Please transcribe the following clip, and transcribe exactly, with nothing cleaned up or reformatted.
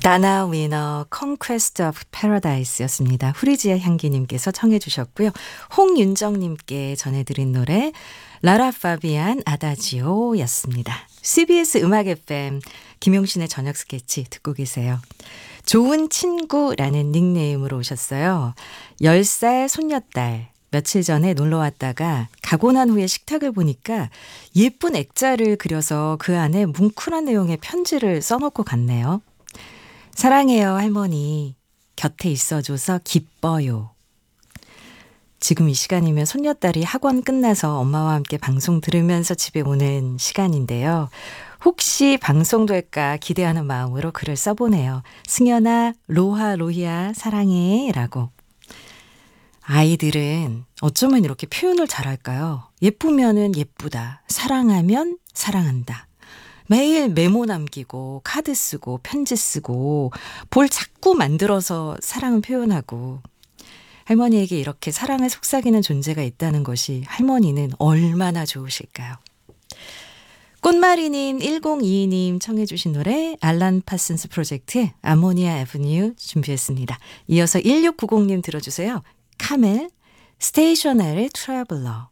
다나 위너 Conquest of Paradise였습니다. 후리지의 향기님께서 청해 주셨고요. 홍윤정님께 전해드린 노래 라라 파비안 아다지오였습니다. 씨비에스 음악 에프엠 김용신의 저녁 스케치 듣고 계세요. 좋은 친구라는 닉네임으로 오셨어요. 열 살 손녀딸 며칠 전에 놀러 왔다가 가고 난 후에 식탁을 보니까 예쁜 액자를 그려서 그 안에 뭉클한 내용의 편지를 써놓고 갔네요. 사랑해요 할머니. 곁에 있어줘서 기뻐요. 지금 이 시간이면 손녀딸이 학원 끝나서 엄마와 함께 방송 들으면서 집에 오는 시간인데요. 혹시 방송될까 기대하는 마음으로 글을 써보네요. 승연아, 로하, 로희야, 사랑해 라고. 아이들은 어쩌면 이렇게 표현을 잘할까요? 예쁘면은 예쁘다, 사랑하면 사랑한다. 매일 메모 남기고 카드 쓰고 편지 쓰고 볼 자꾸 만들어서 사랑을 표현하고 할머니에게 이렇게 사랑을 속삭이는 존재가 있다는 것이 할머니는 얼마나 좋으실까요? 꽃마리님 천이십이 님 청해 주신 노래 알란 파슨스 프로젝트의 아모니아 애브뉴 준비했습니다. 이어서 일육구공 님 들어주세요. 카멜 스테이셔널의 트래블러.